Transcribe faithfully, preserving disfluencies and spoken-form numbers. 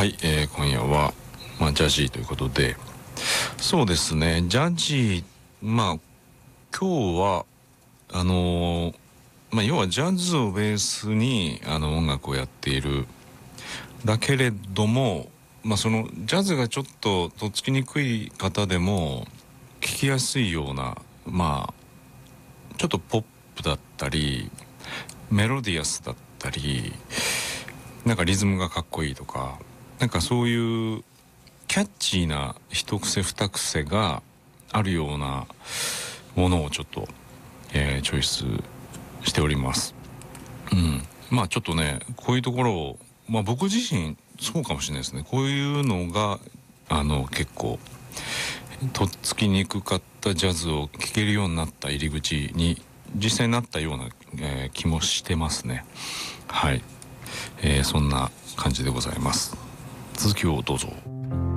はい、えー、今夜は、まあ、ジャジーということで、そうですね、ジャジー、まあ今日はあのーまあ、要はジャズをベースにあの音楽をやっているだけれども、まあ、そのジャズがちょっととっつきにくい方でも聴きやすいような、まあちょっとポップだったりメロディアスだったり、なんかリズムがかっこいいとか、なんかそういうキャッチーな一癖二癖があるようなものをちょっと、えーチョイスしております。うん、まあちょっとね、こういうところを、まあ僕自身そうかもしれないですね。こういうのがあの結構とっつきにくかったジャズを聴けるようになった入り口に実際になったような、えー気もしてますね。はい、えーそんな感じでございます。続きをどうぞ。